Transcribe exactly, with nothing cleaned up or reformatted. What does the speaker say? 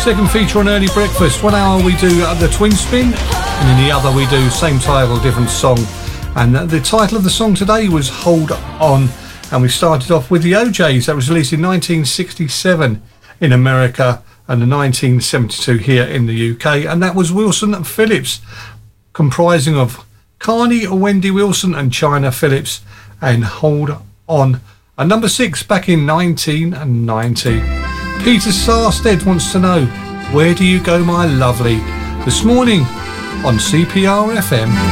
Second feature on Early Breakfast. One hour we do uh, the twin spin, and in the other we do same title, different song. And uh, the title of the song today was Hold On. And we started off with the O Js. That was released in nineteen sixty-seven in America and nineteen seventy-two here in the U K. And that was Wilson and Phillips, comprising of Carney, Wendy Wilson and China Phillips, and Hold On. And number six back in nineteen ninety. Peter Sarstedt wants to know, where do you go, my lovely? This morning on C P R F M.